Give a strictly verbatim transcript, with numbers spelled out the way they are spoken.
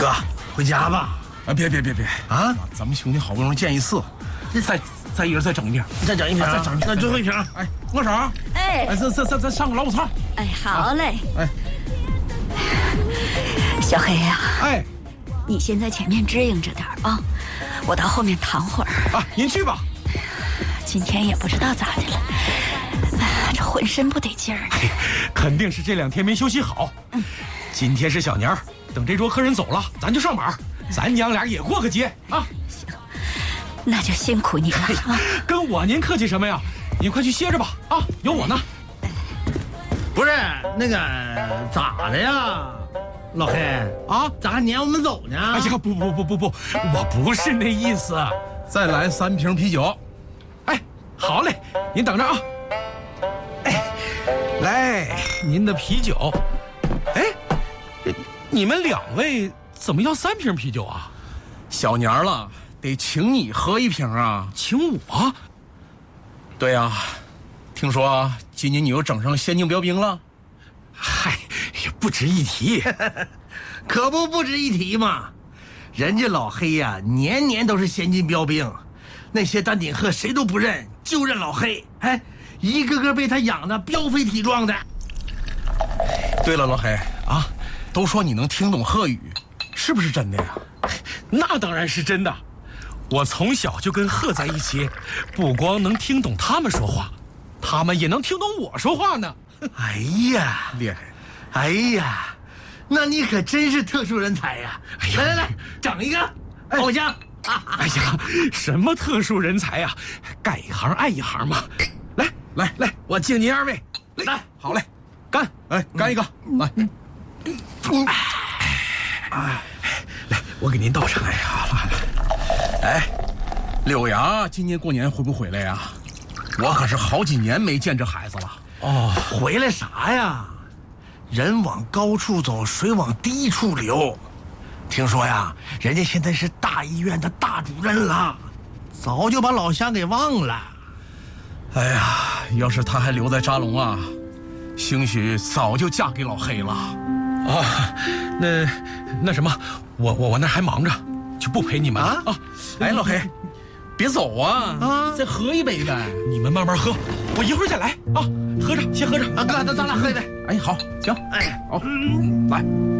哥，回家吧。 啊，别别别别啊！ 咱们兄弟好不容易见一次，再再一人再整一瓶， 再整一瓶， 再整一瓶， 那最后一瓶。 哎，握手。 哎， 哎，咱咱咱咱上个老虎槽。 哎，好嘞。 哎， 小黑呀， 哎， 你先在前面支应着点啊，我到后面躺会儿。 啊，您去吧。 今天也不知道咋的了，哎，这浑身不得劲儿。 肯定是这两天没休息好。嗯，今天是小年儿，等这桌客人走了，咱就上班，咱娘俩也过个节啊。 行，那就辛苦你了啊。 跟我您客气什么呀？您快去歇着吧啊，有我呢。 不是那个咋的呀，老黑啊？ 咋还撵我们走呢？ 哎呀，不不不不不，我不是那意思。再来三瓶啤酒。哎，好嘞，您等着啊。哎，来，您的啤酒。哎，你们两位怎么要三瓶啤酒啊？小年儿了，得请你喝一瓶啊。请我？对呀、啊，听说今年你又整上先进标兵了。嗨，也不值一提。 可不不值一提嘛。人家老黑呀、啊，年年都是先进标兵，那些丹顶鹤谁都不认，就认老黑。哎，一个个被他养的膘肥体壮的。 对了，老黑啊，都说你能听懂鹤语，是不是真的呀？那当然是真的。我从小就跟鹤在一起，不光能听懂他们说话，他们也能听懂我说话呢。 哎呀， 厉害！ 哎呀，那你可真是特殊人才呀！哎呀，来来来，整一个好香！ 哎呀，什么特殊人才呀？干一行爱一行嘛。来来来，我敬您二位。来，好嘞，干！哎，干一个，来。哎，来，我给您倒上。哎呀，来来。哎，柳阳今年过年回不回来呀？我可是好几年没见这孩子了。 哦，回来啥呀？人往高处走，水往低处流。听说呀，人家现在是大医院的大主任了，早就把老乡给忘了。 哎呀，要是他还留在扎龙啊，兴许早就嫁给老黑了。啊，那那什么，我我我那还忙着，就不陪你们了啊。啊哎，老黑，别走啊！啊，再喝一杯呗。你们慢慢喝，我一会儿再来啊。喝着，先喝着。 啊，哥，咱咱俩喝一杯。 哎，好，行，哎，好，嗯、来。